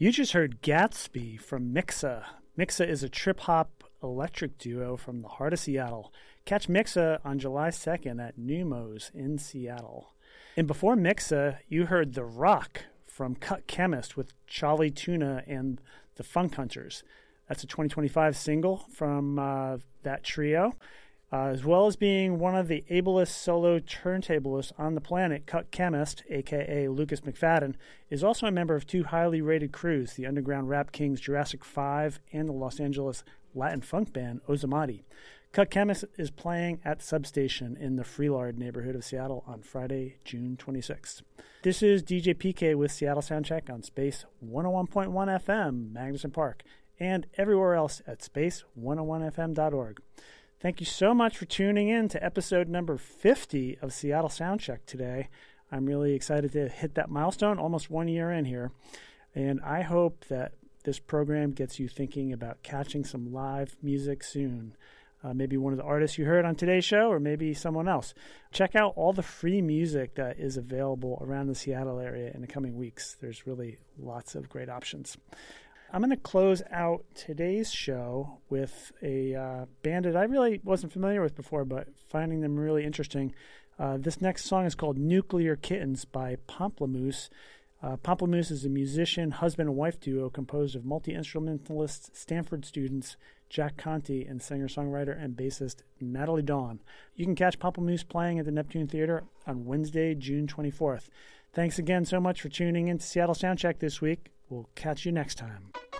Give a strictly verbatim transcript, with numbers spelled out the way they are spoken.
You just heard Gatsby from Mixa. Mixa is a trip-hop electric duo from the heart of Seattle. Catch Mixa on July second at Numos in Seattle. And before Mixa, you heard The Rock from Cut Chemist with Charlie Tuna and the Funk Hunters. That's a twenty twenty-five single from uh, that trio. Uh, as well as being one of the ablest solo turntablists on the planet, Cut Chemist, a k a. Lucas McFadden, is also a member of two highly rated crews, the underground rap kings Jurassic five and the Los Angeles Latin funk band Ozamati. Cut Chemist is playing at Substation in the Freelard neighborhood of Seattle on Friday, June twenty-sixth. This is D J P K with Seattle Soundcheck on Space one oh one point one F M, Magnuson Park, and everywhere else at space one oh one f m dot org. Thank you so much for tuning in to episode number fifty of Seattle Soundcheck today. I'm really excited to hit that milestone, almost one year in here. And I hope that this program gets you thinking about catching some live music soon. Uh, maybe one of the artists you heard on today's show, or maybe someone else. Check out all the free music that is available around the Seattle area in the coming weeks. There's really lots of great options. I'm going to close out today's show with a uh, band that I really wasn't familiar with before, but finding them really interesting. Uh, this next song is called Nuclear Kittens by Pomplamoose. Uh, Pomplamoose is a musician, husband and wife duo composed of multi-instrumentalist Stanford students Jack Conte and singer-songwriter and bassist Natalie Dawn. You can catch Pomplamoose playing at the Neptune Theater on Wednesday, June twenty-fourth. Thanks again so much for tuning in to Seattle Soundcheck this week. We'll catch you next time.